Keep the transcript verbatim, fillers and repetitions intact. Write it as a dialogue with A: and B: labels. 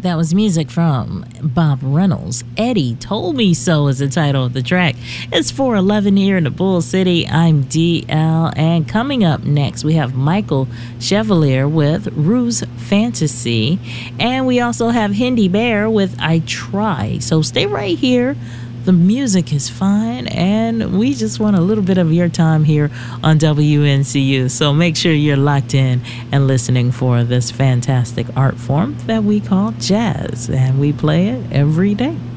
A: That was music from Bob Reynolds. Eddie Told Me So is the title of the track. It's four eleven here in the Bull City. I'm D L, and coming up next, we have Michael Chevalier with Rue's Fantasy, and we also have Hindi Bear with I Try. So stay right here. The music is fine, and we just want a little bit of your time here on W N C U. So make sure you're locked in and listening for this fantastic art form that we call jazz, and we play it every day.